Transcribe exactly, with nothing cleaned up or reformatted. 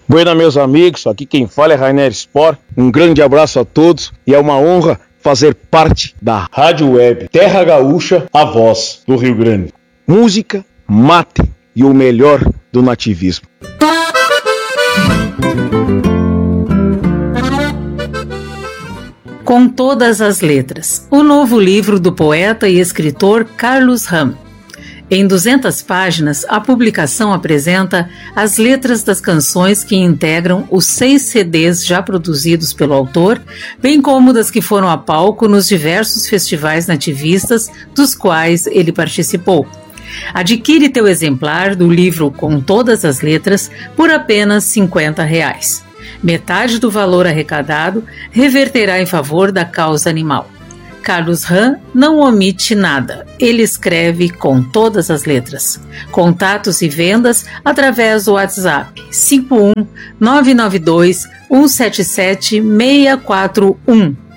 Buena, meus amigos, aqui quem fala é Rainer Spor. Um grande abraço a todos e é uma honra fazer parte da Rádio Web Terra Gaúcha, a voz do Rio Grande. Música, mate e o melhor do nativismo. Com Todas as Letras, o novo livro do poeta e escritor Carlos Ram. Em duzentas páginas, a publicação apresenta as letras das canções que integram os seis C Ds já produzidos pelo autor, bem como das que foram a palco nos diversos festivais nativistas dos quais ele participou. Adquire teu exemplar do livro Com Todas as Letras por apenas cinquenta reais. Metade do valor arrecadado reverterá em favor da causa animal. Carlos Ram não omite nada. Ele escreve com todas as letras. Contatos e vendas através do WhatsApp cinco um nove nove dois um sete sete seis quatro um.